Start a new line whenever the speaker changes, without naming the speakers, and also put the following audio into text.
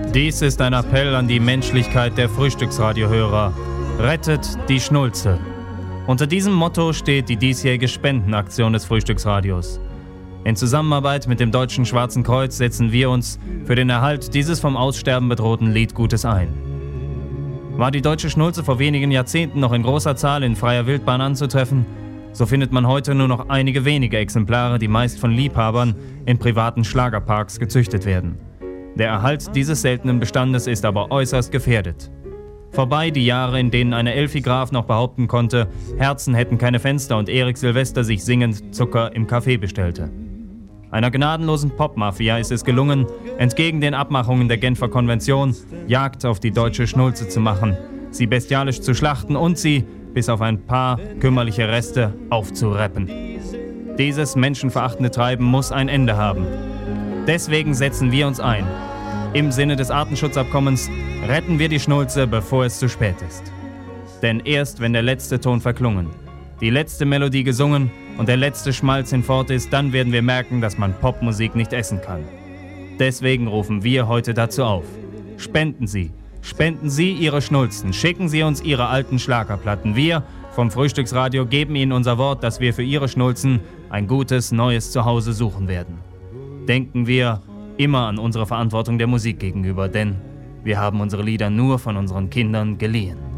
Dies ist ein Appell an die Menschlichkeit der Frühstücksradiohörer. Rettet die Schnulze. Unter diesem Motto steht die diesjährige Spendenaktion des Frühstücksradios. In Zusammenarbeit mit dem Deutschen Schwarzen Kreuz setzen wir uns für den Erhalt dieses vom Aussterben bedrohten Liedgutes ein. War die deutsche Schnulze vor wenigen Jahrzehnten noch in großer Zahl in freier Wildbahn anzutreffen, so findet man heute nur noch einige wenige Exemplare, die meist von Liebhabern in privaten Schlagerparks gezüchtet werden. Der Erhalt dieses seltenen Bestandes ist aber äußerst gefährdet. Vorbei die Jahre, in denen eine Elfi Graf noch behaupten konnte, Herzen hätten keine Fenster und Erik Silvester sich singend Zucker im Café bestellte. Einer gnadenlosen Popmafia ist es gelungen, entgegen den Abmachungen der Genfer Konvention, Jagd auf die deutsche Schnulze zu machen, sie bestialisch zu schlachten und sie, bis auf ein paar kümmerliche Reste, aufzureppen. Dieses menschenverachtende Treiben muss ein Ende haben. Deswegen setzen wir uns ein. Im Sinne des Artenschutzabkommens retten wir die Schnulze, bevor es zu spät ist. Denn erst wenn der letzte Ton verklungen, die letzte Melodie gesungen und der letzte Schmalz hinfort ist, dann werden wir merken, dass man Popmusik nicht essen kann. Deswegen rufen wir heute dazu auf. Spenden Sie Ihre Schnulzen, schicken Sie uns Ihre alten Schlagerplatten. Wir vom Frühstücksradio geben Ihnen unser Wort, dass wir für Ihre Schnulzen ein gutes, neues Zuhause suchen werden. Denken wir immer an unsere Verantwortung der Musik gegenüber, denn wir haben unsere Lieder nur von unseren Kindern geliehen.